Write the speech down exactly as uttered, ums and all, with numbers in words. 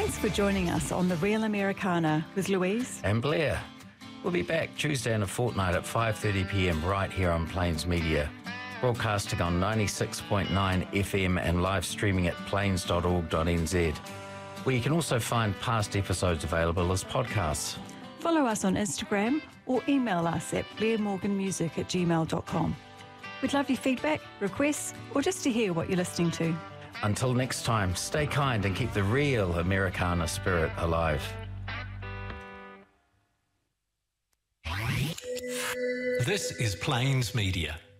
Thanks for joining us on The Real Americana with Louise and Blair. We'll be back Tuesday in a fortnight at five thirty p m right here on Plains Media, broadcasting on ninety-six point nine F M and live streaming at plains dot org dot n z, where you can also find past episodes available as podcasts. Follow us on Instagram or email us at blair morgan music at gmail dot com. We'd love your feedback, requests, or just to hear what you're listening to. Until next time, stay kind and keep the real Americana spirit alive. This is Plains Media.